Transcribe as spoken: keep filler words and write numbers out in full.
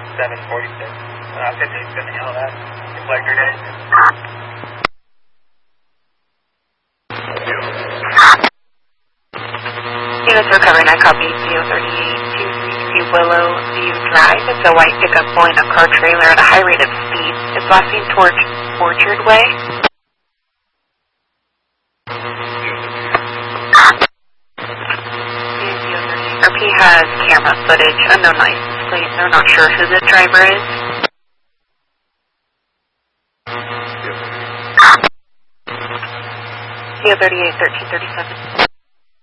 seven forty-six. Uh, fifteen, gonna handle that. Reflector day. Units recovery, nine copy, zero thirty-eight, two thirty-three Willow View Drive. It's a white pickup pulling a car trailer at a high rate of speed. It's blasting towards Orchard Way. R P has camera footage, unknown license plate. They're not sure who the driver is. zero thirty-eight, thirteen thirty-seven.